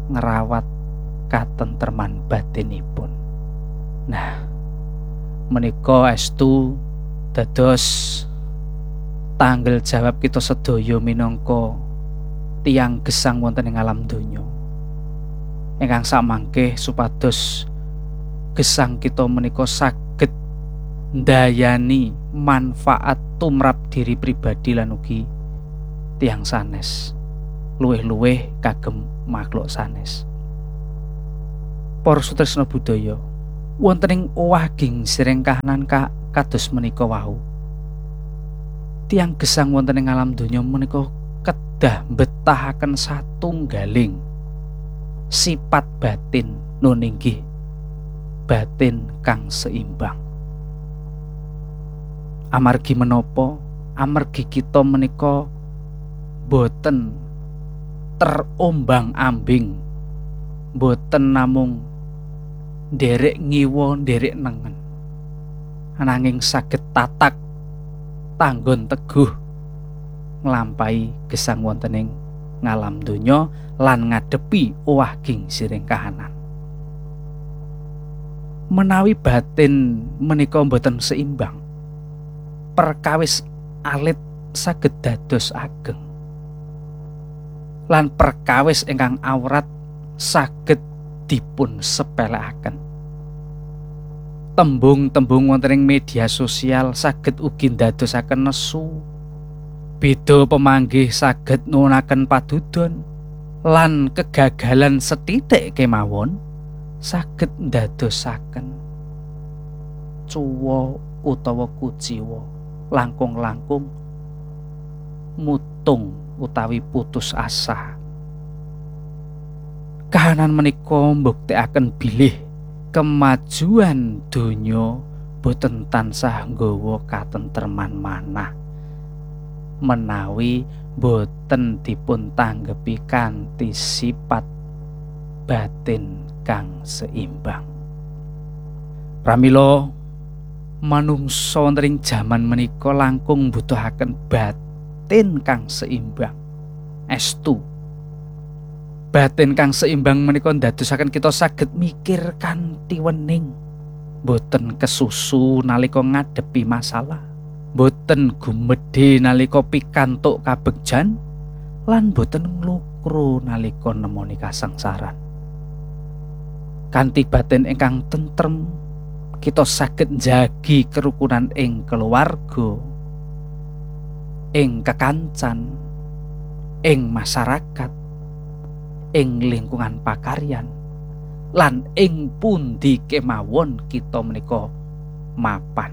ngrawat katentreman batinipun. Nah, menika estu dados tanggal jawab kita sedaya minangka tiyang gesang wonten ing alam donya. Ingkang samangke supados gesang kita menika saged ndayani manfaat tumrap diri pribadi lan ugi tiyang sanes, luwih-luwih kagem makhluk sanes. Para sutresna budaya, wonten ing owah gingsireng kahanan kados menika wau, tiyang gesang wonten ing alam donya menika kedah mbetahaken satunggaling sifat batin nun inggih batin kang seimbang. Amargi menapa? Amargi kita menika boten terombang-ambing, boten namung nderek ngiwa nderek nengen, ananging saged tatak tanggon teguh nglampahi gesang wonten ing ngalam donya lan ngadepi owah gingsiring kahanan. Menawi batin menika boten seimbang, perkawis alit saged dados ageng, lan perkawis ingkang awrat saged dipun sepelekaken. Tembung-tembung wonten ing media sosial saged ugi ndadosaken nesu. Beda pemanggih saged nuwunaken padudon lan kegagalan sethithik kemawon saged ndadosaken cuwa utawa kuciwa, langkung-langkung mutung utawi putus asa. Kahanan menika mbuktekaken bilih kemajuan donya boten tansah nggawa katentreman manah menawi boten dipun tanggepi kanthi sifat batin kang seimbang. Pramila manungsa wonten ing jaman menika langkung mbutuhaken batin kang seimbang. Estu batin kang seimbang menika ndadosaken kita saged mikir kanthi wening, boten kesusu nalika ngadepi masalah, boten gumedhe nalika pikantuk kabegjan, lan boten nglukru nalika nemoni kasangsaran. Kanthi batin ingkang tentrem, kita saged njagi kerukunan ing keluarga, ing kekancan, ing masyarakat, ing lingkungan pakaryan, lan ing pundi kemawon kita menika mapan.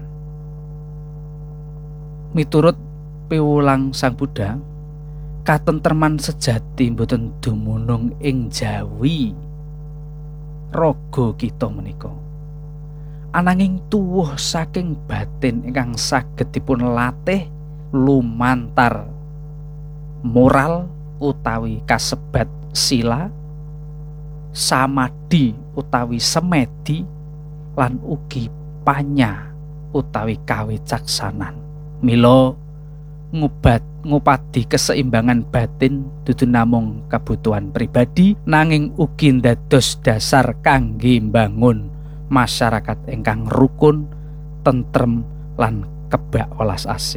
Miturut piwulang Sang Buddha, katentreman sejati boten dumunung ing jawi raga kita menika, ananging tuwuh saking batin ingkang saged dipun latih lumantar moral utawi kasebat sila, samadhi utawi semedi, lan ugi panya utawi kawicaksanan. Mila ngupadi keseimbangan batin dudu namung kebutuhan pribadi, nanging ugi dados dasar kangge mbangun masyarakat ingkang rukun, tentrem, lan kebak welas asih.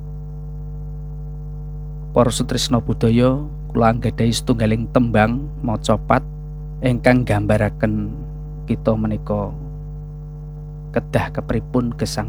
Para sutresna budaya, kula anggadhahi setunggaling tembang macapat ingkang nggambaraken kita menika kedah kepripun gesang